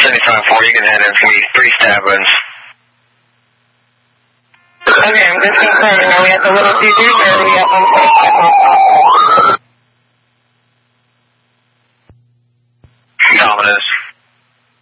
75-4, you can head in for me. 3 stab wounds. Okay, I'm just confirming. Are we at the Little Caesars or are we at 1.5? Dominus.